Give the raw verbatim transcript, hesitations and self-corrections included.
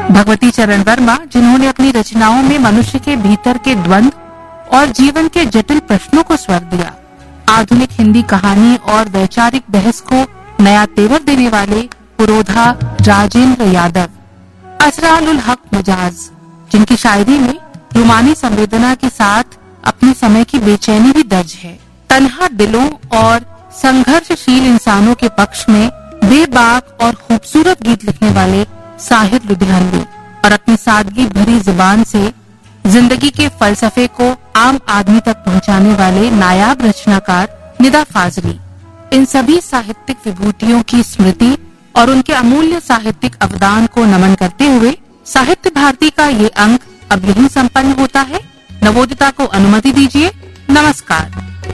भगवती चरण वर्मा, जिन्होंने अपनी रचनाओं में मनुष्य के भीतर के द्वंद्व और जीवन के जटिल प्रश्नों को स्वर दिया। आधुनिक हिंदी कहानी और वैचारिक बहस को नया तेवर देने वाले पुरोधा राजेंद्र यादव। असरारुल हक मजाज, जिनकी शायरी में रूमानी संवेदना के साथ अपने समय की बेचैनी भी दर्ज है। तन्हा दिलों और संघर्षशील इंसानों के पक्ष में बेबाक और खूबसूरत गीत लिखने वाले साहिर लुधियानवी और अपनी सादगी भरी जुबान से जिंदगी के फलसफे को आम आदमी तक पहुंचाने वाले नायाब रचनाकार निदा फाजली। इन सभी साहित्यिक विभूतियों की स्मृति और उनके अमूल्य साहित्यिक अवदान को नमन करते हुए साहित्य भारती का ये अंक अब यहीं संपन्न होता है। नवोदिता को अनुमति दीजिए। नमस्कार।